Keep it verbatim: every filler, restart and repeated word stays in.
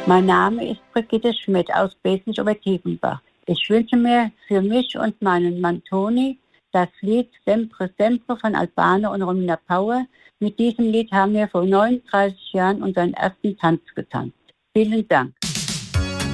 Mein Name ist Brigitte Schmidt aus Besnich-Obertiefenbach. Ich wünsche mir für mich und meinen Mann Toni das Lied Sempre Sempre von Albano und Romina Power. Mit diesem Lied haben wir vor neununddreißig Jahren unseren ersten Tanz getanzt. Vielen Dank.